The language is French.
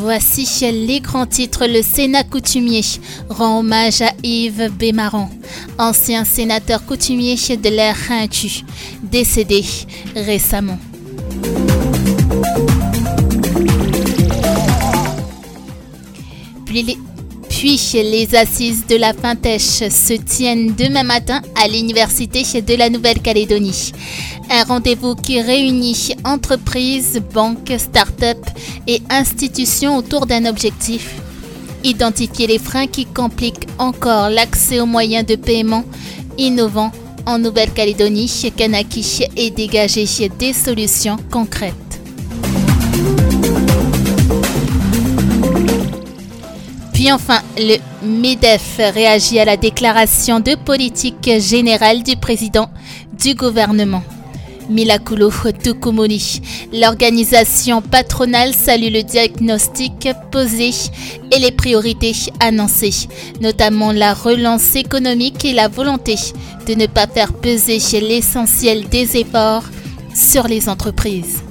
Voici les grands titres. Le Sénat coutumier rend hommage à Yves Bémaran, ancien sénateur coutumier de l'ère Hintu, décédé récemment. Puis les assises de la Fintech se tiennent demain matin à l'Université de la Nouvelle-Calédonie. Un rendez-vous qui réunit entreprises, banques, start-up et institutions autour d'un objectif: identifier les freins qui compliquent encore l'accès aux moyens de paiement innovants en Nouvelle-Calédonie, Kanaki, et dégager des solutions concrètes. Puis enfin, le MEDEF réagit à la déclaration de politique générale du président du gouvernement. Milakulo Tukumuni, l'organisation patronale salue le diagnostic posé et les priorités annoncées, notamment la relance économique et la volonté de ne pas faire peser l'essentiel des efforts sur les entreprises.